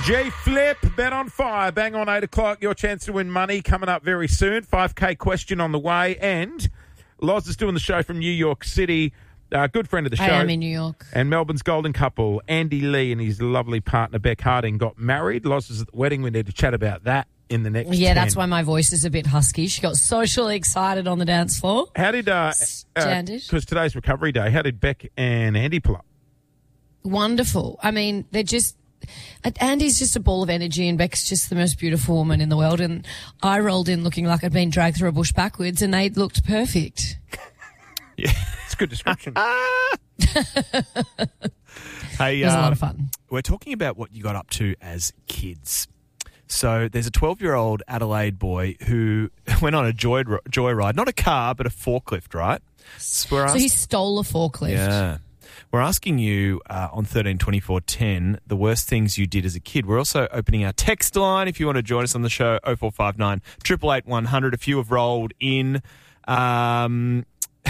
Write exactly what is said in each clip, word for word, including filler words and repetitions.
G Flip, Bet on Fire, bang on eight o'clock. Your chance to win money coming up very soon. five K question on the way. And Loz is doing the show from New York City. Uh, good friend of the show. I am in New York. And Melbourne's golden couple, Andy Lee and his lovely partner, Beck Harding, got married. Loz is at the wedding. We need to chat about that in the next Yeah, ten. that's why my voice is a bit husky. She got socially excited on the dance floor. How did, uh, Standard. because today's recovery day, how did Beck and Andy pull up? Wonderful. I mean, they're just... Andy's just a ball of energy and Beck's just the most beautiful woman in the world, and I rolled in looking like I'd been dragged through a bush backwards and they looked perfect. Yeah, it's a good description. Hey, It was a lot um, of fun. we're talking about what you got up to as kids. So there's a twelve-year-old Adelaide boy who went on a joy joyride, not a car, but a forklift, right? So, we're So ask- he stole a forklift. yeah. We're asking you uh, on thirteen twenty-four ten the worst things you did as a kid. We're also opening our text line if you want to join us on the show, oh four five nine, eight eight eight, one hundred. A few have rolled in. Um,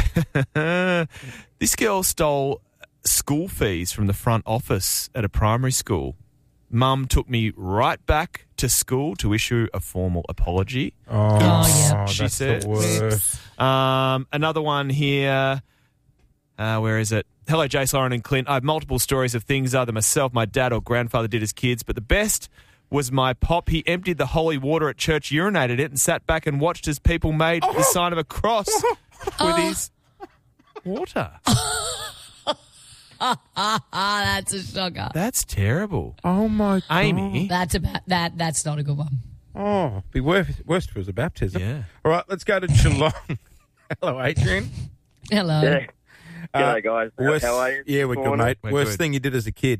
this girl stole school fees from the front office at a primary school. Mum took me right back to school to issue a formal apology. Oh, yeah. She that's said. the worst. Um, another one here. Uh, where is it? Hello, Jace, Lauren and Clint. I have multiple stories of things either myself, my dad or grandfather did as kids, but the best was my pop. He emptied the holy water at church, urinated it, and sat back and watched as people made the sign of a cross with his water. Ah, that's a shocker. That's terrible. Oh, my God. Amy. That's a ba- that. That's not a good one. Oh, be worse, worse if it was a baptism. Yeah. All right, let's go to Geelong. Hello, Adrian. Hello. Yeah. Uh, G'day, guys. How- Worst, How are you? Yeah, we're this good, morning? mate. We're Worst good. thing you did as a kid?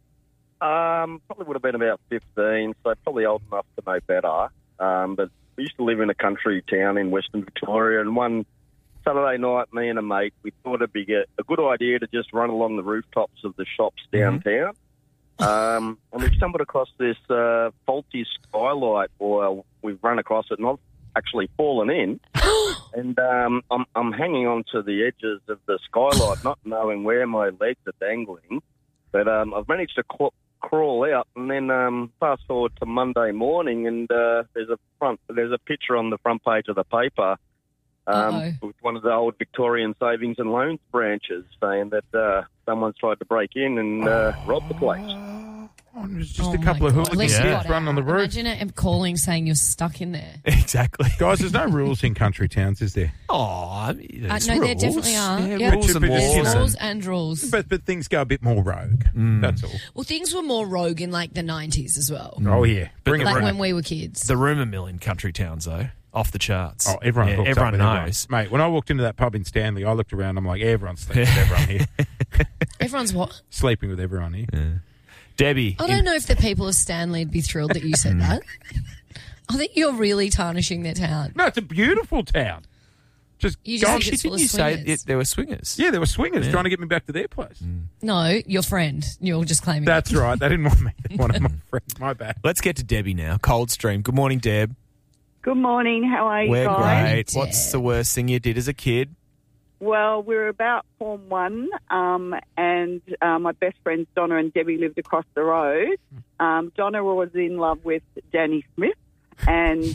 Um, probably would have been about fifteen, so probably old enough to know better. Um, but we used to live in a country town in Western Victoria, and one Saturday night, me and a mate, we thought it'd be a, a good idea to just run along the rooftops of the shops downtown. Um, and we stumbled across this uh, faulty skylight, or we've run across it, and I've actually fallen in. And um, I'm, I'm hanging on to the edges of the skylight, not knowing where my legs are dangling. But um, I've managed to cl- crawl out, and then um, fast forward to Monday morning, and uh, there's a front, there's a picture on the front page of the paper um, Uh-oh. with one of the old Victorian Savings and Loans branches saying that uh, someone's tried to break in and uh, rob the place. Oh, it was just Oh a couple my of God. At hooligans least you Yeah. kids got running on the out. roof. Imagine it calling saying you're stuck in there. Exactly. Guys, there's no rules in country towns, is there? Oh, I mean, Uh, there's no, there rules. definitely are. Yeah, Yeah. rules But- and but just, you laws. know, Rules and rules. But but things go a bit more rogue. That's all. Well, things were more rogue in like the nineties as well. Oh, yeah. Bring it Like back. when we were kids. The rumour mill in country towns, though, off the charts. Oh, everyone, Yeah, hooks up everyone with everyone. knows. Mate, when I walked into that pub in Stanley, I looked around, I'm like, everyone's sleeping with everyone here. Everyone's what? Sleeping with everyone here. Debbie. I don't know if the people of Stanley would be thrilled that you said that. I think you're really tarnishing their town. No, it's a beautiful town. Just You go just on. think it's full Didn't of you say swingers. it, there were swingers? Yeah, there were swingers trying to get me back to their place. No, your friend. You're just claiming. That's right. They didn't want me. They wanted my friend. My bad. Let's get to Debbie now. Coldstream. Good morning, Deb. Good morning. How are you We're guys? great. Deb. What's the worst thing you did as a kid? Well, we were about Form One, um, and uh, my best friends Donna and Debbie lived across the road. Um, Donna was in love with Danny Smith, and